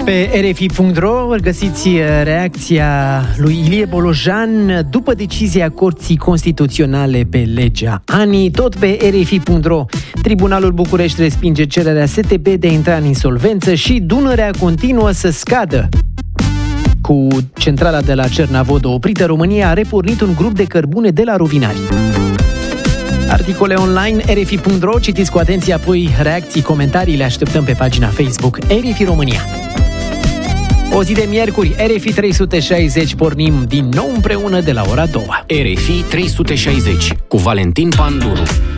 Pe RFI.ro găsiți reacția lui Ilie Bolojan după decizia Curții Constituționale pe legea ANI. Tot pe RFI.ro, Tribunalul București respinge cererea STB de a intra în insolvență și Dunărea continuă să scadă. Cu centrala de la Cernavodă oprită, România a repornit un grup de cărbune de la Rovinari. Articole online, RFI.ro, citiți cu atenție, apoi reacții, comentarii le așteptăm pe pagina Facebook RFI România. O zi de miercuri, RFI 360, pornim din nou împreună de la ora 2. RFI 360 cu Valentin Panduru.